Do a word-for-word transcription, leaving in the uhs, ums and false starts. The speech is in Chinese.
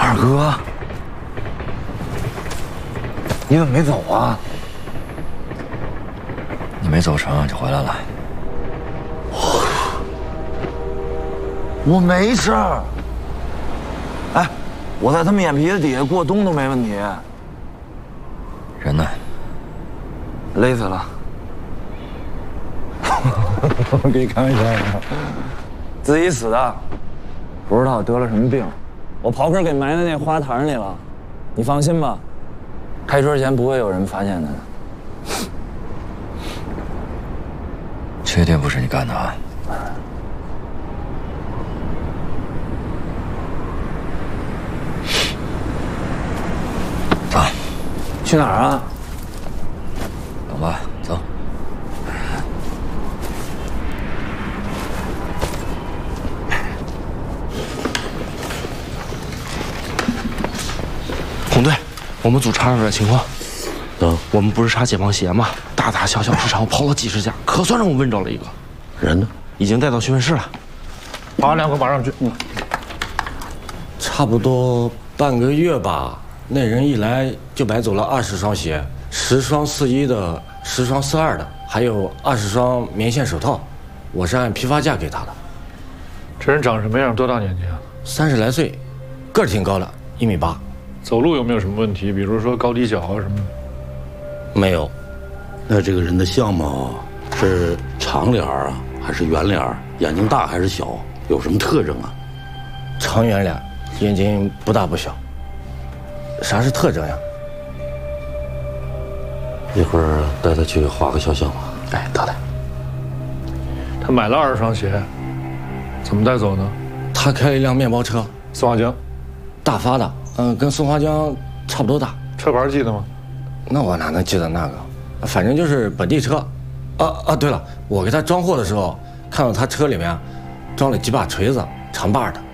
二哥，你怎么没走啊？ 你没走成就回来了。 我没事儿。哎，我在他们眼皮子底下过冬都没问题。 人呢？ 勒死了。我跟你开玩笑呢，自己死的，不知道得了什么病。我刨坑给埋在那花坛里了，你放心吧，开春前不会有人发现他的。 确定不是你干的啊？走， 去哪儿啊？ 等吧，走。 红队，我们组查找点情况。嗯，我们不是查解放鞋吗？大大小小市场跑了几十家，可算让我问着了一个。 人呢？ 已经带到询问室了。 把两个马上去。嗯。 差不多半个月吧。那人一来就买走了二十双鞋，十双四一的，十双四二的，还有二十双棉线手套。我是按批发价给他的。 这人长什么样？多大年纪啊？ 三十来岁，个儿挺高的，一米八。 走路有没有什么问题？比如说高低脚啊什么的？ 没有。 那这个人的相貌是长脸啊，还是圆脸？眼睛大还是小？有什么特征啊？ 长圆脸，眼睛不大不小。啥是特征呀？ 一会儿带他去画个肖像吧。 哎，得嘞。 他买了二十双鞋，怎么带走呢？ 他开了一辆面包车， 松花江， 大发的，嗯，跟松花江差不多大。 车牌记得吗？ 那我哪能记得那个？反正就是本地车。啊啊，对了，我给他装货的时候，看到他车里面装了几把锤子，长把的。